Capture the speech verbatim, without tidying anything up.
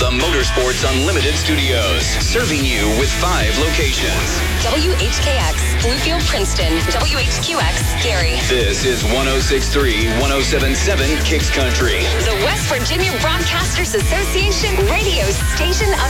the Motorsports Unlimited Studios, serving you with five locations. W H K X, Bluefield, Princeton. W H Q X, Gary. This is one oh six point three, one oh seven point seven Kicks Country. The West Virginia Broadcasters Association radio station of